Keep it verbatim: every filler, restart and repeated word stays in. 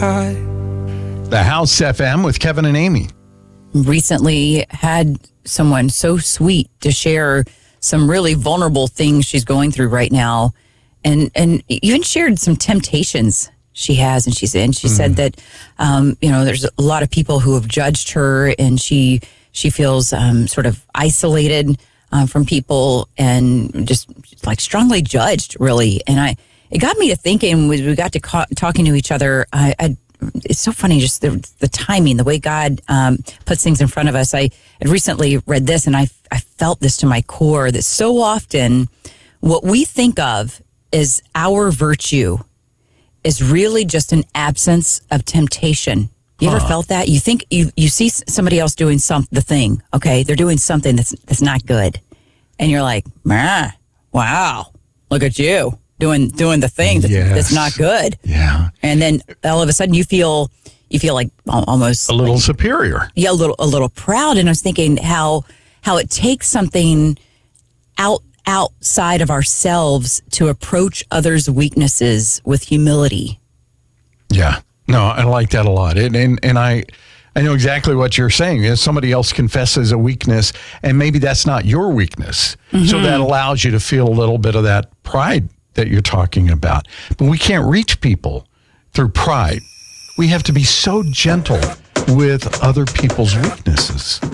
high. The House F M with Kevin and Amy. Recently had someone so sweet to share some really vulnerable things she's going through right now, and and even shared some temptations she has and she's in. She mm. said that um, you know, there's a lot of people who have judged her, and she she feels um, sort of isolated um, from people and just like strongly judged, really. And I it got me to thinking. We, we got to ca- talking to each other. I. I It's so funny, just the, the timing, the way God um, puts things in front of us. I had recently read this, and I, I felt this to my core, that so often what we think of as our virtue is really just an absence of temptation. You huh. ever felt that? You think you, you see somebody else doing some the thing, okay? They're doing something that's that's not good. And you're like, ah, wow, look at you. Doing doing the thing that's, yes. that's not good, yeah, and then all of a sudden you feel you feel like almost a little like, superior, yeah, a little a little proud. And I was thinking how how it takes something out outside of ourselves to approach others' weaknesses with humility. Yeah, no, I like that a lot, and and, and I. I know exactly what you're saying. If somebody else confesses a weakness, and maybe that's not your weakness, mm-hmm. so that allows you to feel a little bit of that pride that you're talking about. But we can't reach people through pride. We have to be so gentle with other people's weaknesses.